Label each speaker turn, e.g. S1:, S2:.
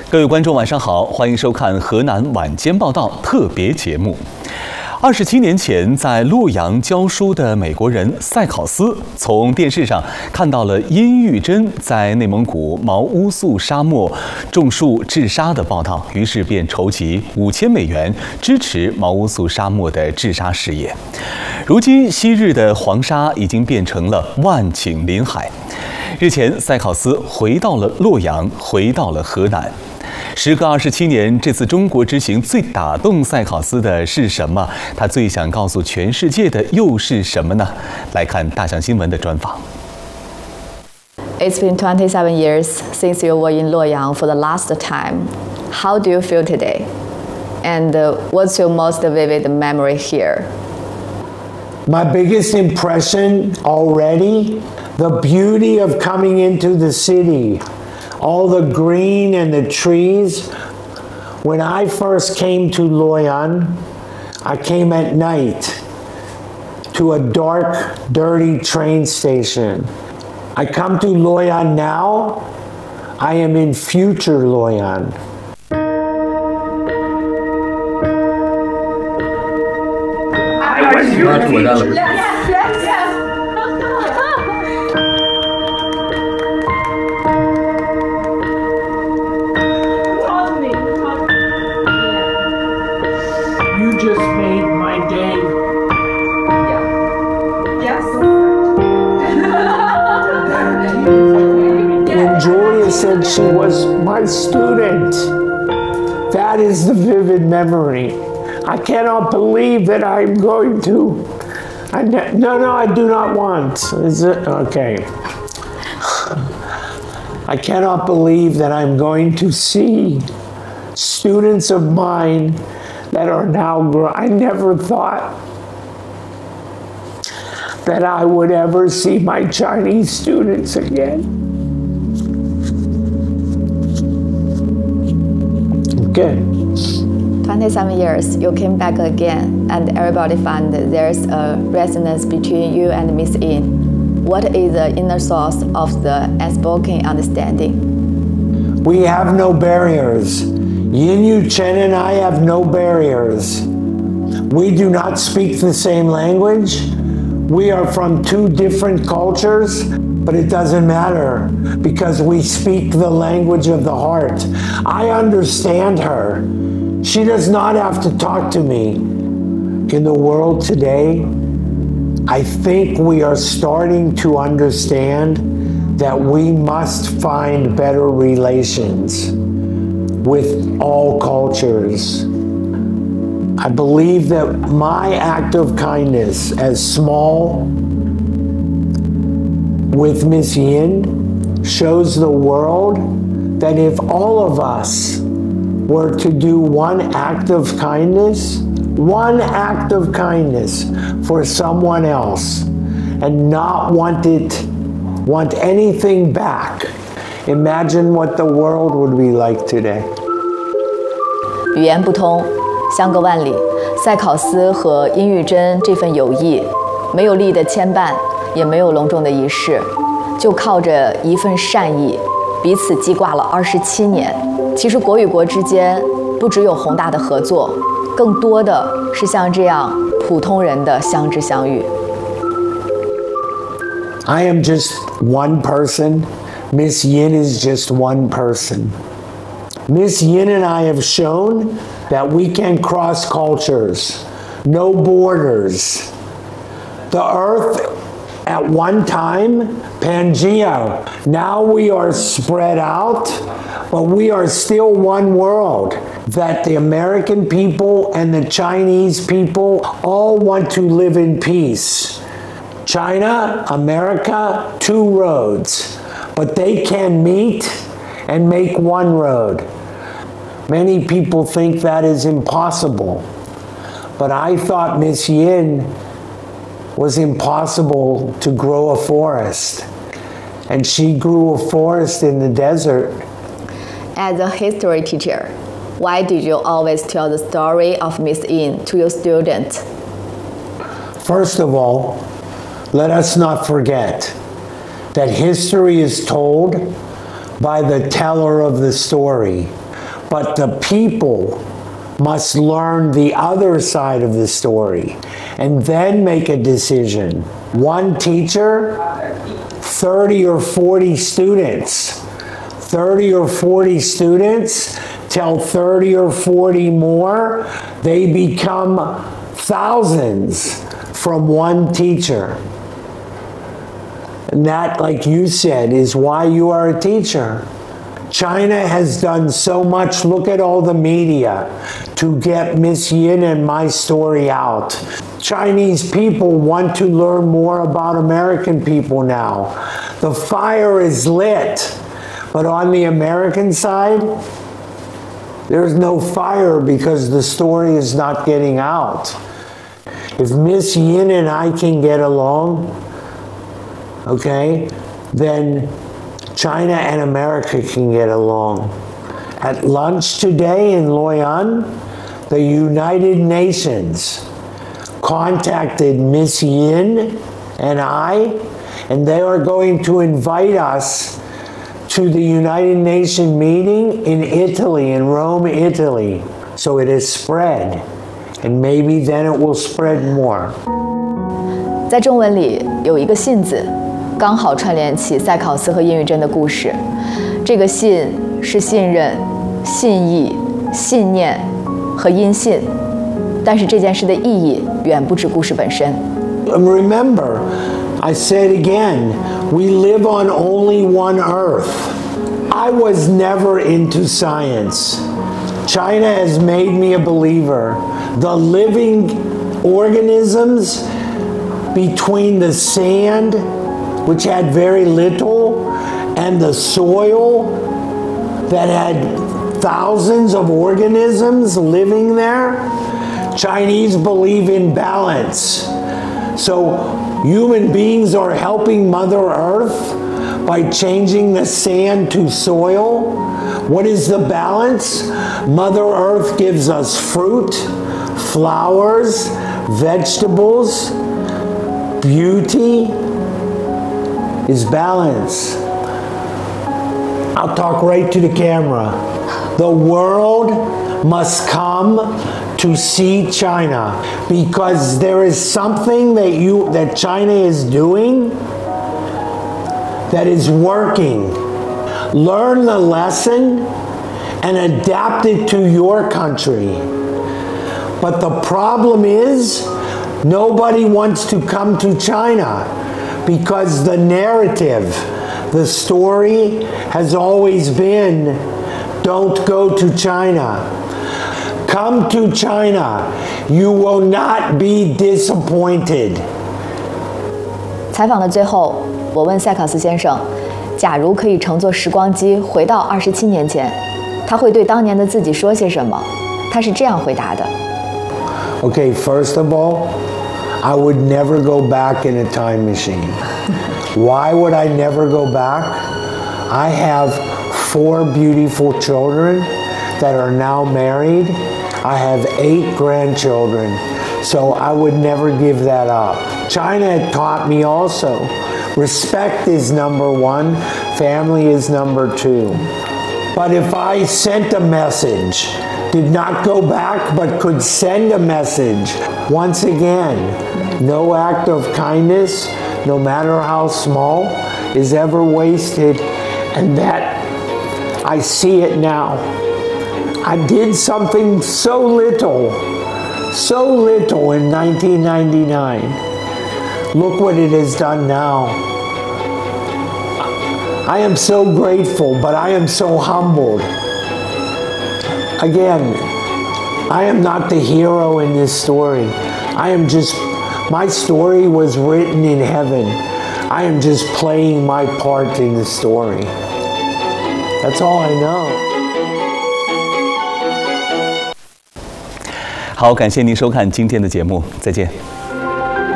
S1: 各位观众晚上好，欢迎收看河南晚间报道特别节目。27年前，在洛阳教书的美国人塞考斯从电视上看到了殷玉珍在内蒙古毛乌素沙漠种树治沙的报道，于是便筹集$5000支持毛乌素沙漠的治沙事业。如今，昔日的黄沙已经变成了万顷林海。日前，塞考斯回到了洛阳，回到了河南。时隔27年，这次中国之行最打动塞考斯的是什么？他最想告诉全世界的又是什么呢？来看大象新闻的专访。
S2: It's been 27 years since you were in Luoyang for the last time. How do you feel today? And what's your most vivid memory here?
S3: My biggest impression already, the beauty of coming into the city. All the green and the trees. When I first came to Luoyang, I came at night to a dark, dirty train station. I come to Luoyang now, I am in future Luoyang.
S4: I was your teacher. Yes.
S3: You just made my day.
S4: Yes.
S3: When Julia said she was my student, that is the vivid memory. I cannot believe that I'm going to. No, I do not want. Is it? Okay. I cannot believe that I'm going to see students of mine that are now grown. I never thought that I would ever see my Chinese students again. Okay.
S2: 27 years, you came back again, and everybody found there's a resonance between you and Miss Yin. What is the inner source of the unspoken understanding?
S3: We have no barriers. Yin Yu Chen and I have no barriers. We do not speak the same language. We are from two different cultures, but it doesn't matter because we speak the language of the heart. I understand her. She does not have to talk to me. In the world today, I think we are starting to understand that we must find better relations with all cultures. I believe that my act of kindness, as small with Miss Yin, shows the world that if all of us were to do one act of kindness for someone else and not want anything back, imagine what the world would be like today.
S2: 语言不通，相隔万里，塞考斯和殷玉珍这份友谊，没有利的牵绊，也没有隆重的仪式，就靠着一份善意，彼此记挂了27年。其实国与国之间不只有宏大的合作，更多的是像这样普通人的相知相遇。
S3: I am just one person. Miss Yin is just one person. Miss Yin and I have shown that we can cross cultures, no borders. The earth at one time, Pangea. Now we are spread out, but we are still one world. That the American people and the Chinese people all want to live in peace. China, America, two roads, but they can meet and make one road. Many people think that is impossible, but I thought Miss Yin was impossible to grow a forest, and she grew a forest in the desert.
S2: As a history teacher, why did you always tell the story of Miss Yin to your students?
S3: First of all, let us not forget that history is told by the teller of the story. But the people must learn the other side of the story and then make a decision. One teacher, 30 or 40 students. 30 or 40 students tell 30 or 40 more. They become thousands from one teacher. And that, like you said, is why you are a teacher. China has done so much, look at all the media, to get Miss Yin and my story out. Chinese people want to learn more about American people now. The fire is lit, but on the American side, there's no fire because the story is not getting out. If Miss Yin and I can get along, okay, then China and America can get along. At lunch today in Luoyang, the United Nations contacted Miss Yin and I, and they are going to invite us to the United Nations meeting in Italy, in Rome, Italy. So it has spread, and maybe then it will spread more.
S2: 在中文里有一个信字，刚好串联起赛考斯和殷玉珍的故事。这个信是信任、信义、信念和音信，但是这件事的意义远不止故事本身。
S3: Remember, I said again, we live on only one earth. I was never into science. China has made me a believer. The living organisms between the sand, which had very little, and the soil that had thousands of organisms living there, Chinese believe in balance. So human beings are helping Mother Earth by changing the sand to soil. What is the balance? Mother Earth gives us fruit, flowers, vegetables. Beauty is balance. I'll talk right to the camera. The world must come to see China because there is something that China is doing that is working. Learn the lesson and adapt it to your country. But the problem is nobody wants to come to China because the narrative, the story has always been, don't go to China. Come to China. You will not be disappointed.
S2: 采访的最后，我问赛考斯先生，假如可以乘坐时光机回到27年前，他会对当年的自己说些什么？他是这样回答的。
S3: Okay, first of all, I would never go back in a time machine. Why would I never go back? I have 4 beautiful children that are now married. I have 8 grandchildren, so I would never give that up. China taught me also, respect is number 1, family is number 2. But if I sent a message, did not go back but could send a message, once again, no act of kindness, no matter how small, is ever wasted, and that I see it now. I did something so little in 1999. Look what it has done now. I am so grateful, but I am so humbled. Again, I am not the hero in this story. My story was written in heaven. I am just playing my part in the story. That's all I know.
S1: 好，感谢您收看今天的节目，再见。